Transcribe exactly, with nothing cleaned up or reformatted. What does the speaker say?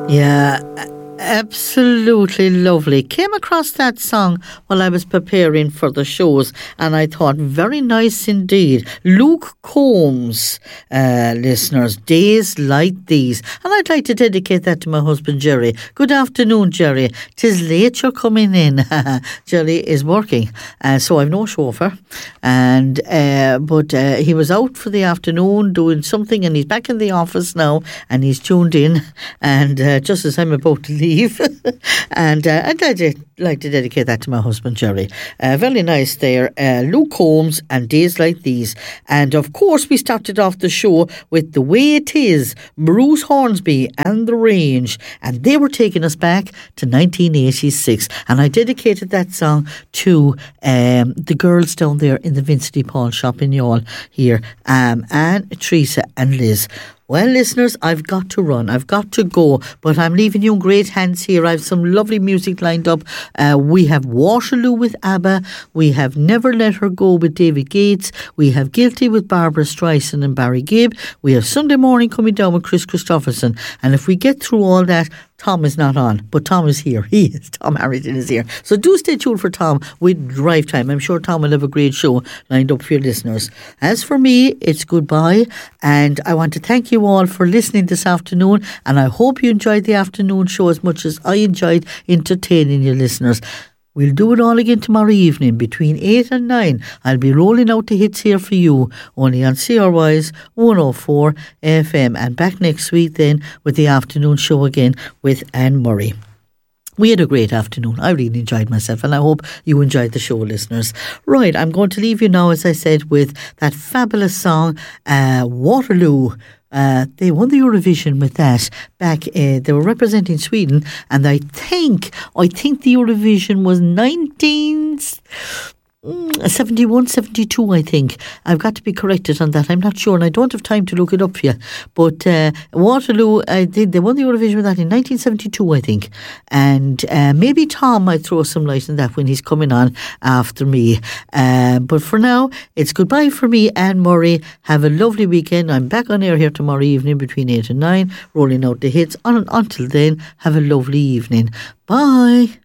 Yeah, absolutely lovely. Came across that song while I was preparing for the shows, and I thought very nice indeed. Luke Combs, uh, listeners, Days Like These. And I'd like to dedicate that to my husband Jerry. Good afternoon, Jerry. 'Tis late you're coming in. Jerry is working, uh, so I've no chauffeur. And uh, but uh, he was out for the afternoon doing something, and he's back in the office now, and he's tuned in. And uh, just as I'm about to leave, and uh, I'd like to, like to dedicate that to my husband Jerry. Uh, very nice there. Uh, Luke Combs and Days Like These. And of course we started off the show with The Way It Is, Bruce Hornsby and The Range, and they were taking us back to nineteen eighty-six, and I dedicated that song to um, the girls down there in the Vincent de Paul shop in Youghal here, um, Anne, Teresa and Liz. Well, listeners, I've got to run. I've got to go. But I'm leaving you in great hands here. I have some lovely music lined up. Uh, we have Waterloo with ABBA. We have Never Let Her Go with David Gates. We have Guilty with Barbara Streisand and Barry Gibb. We have Sunday Morning Coming Down with Chris Christopherson. And if we get through all that, Tom is not on, but Tom is here. He is. Tom Harrington is here. So do stay tuned for Tom with Drive Time. I'm sure Tom will have a great show lined up for your listeners. As for me, it's goodbye. And I want to thank you all for listening this afternoon. And I hope you enjoyed the afternoon show as much as I enjoyed entertaining your listeners. We'll do it all again tomorrow evening between eight and nine. I'll be rolling out the hits here for you, only on C R Y's one oh four F M. And back next week then with the afternoon show again with Anne Murray. We had a great afternoon. I really enjoyed myself, and I hope you enjoyed the show, listeners. Right, I'm going to leave you now, as I said, with that fabulous song, uh, Waterloo. Uh, they won the Eurovision with that back. Uh, they were representing Sweden, and I think I think the Eurovision was nineteen seventy-one, seventy-two, I think. I've got to be corrected on that. I'm not sure, and I don't have time to look it up for you. But uh, Waterloo, I think they won the Eurovision with that in nineteen seventy-two, I think. And uh, maybe Tom might throw some light on that when he's coming on after me. Uh, but for now, it's goodbye for me, Anne Murray. Have a lovely weekend. I'm back on air here tomorrow evening between eight and nine, rolling out the hits. On, until then, have a lovely evening. Bye.